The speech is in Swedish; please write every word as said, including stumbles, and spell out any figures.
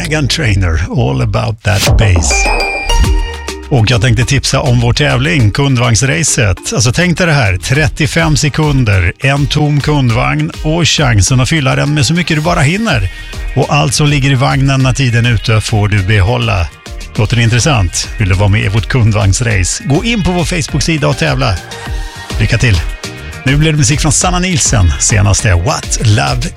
Meghan Trainor, All About That Bass. Och jag tänkte tipsa om vår tävling, kundvagnsracet. Alltså tänk dig det här, trettiofem sekunder, en tom kundvagn och chansen att fylla den med så mycket du bara hinner. Och allt som ligger i vagnen när tiden är ute får du behålla. Låter det intressant? Vill du vara med i vårt kundvagnsrace? Gå in på vår Facebook-sida och tävla. Lycka till! Nu blir det musik från Sanna Nielsen, senaste What Love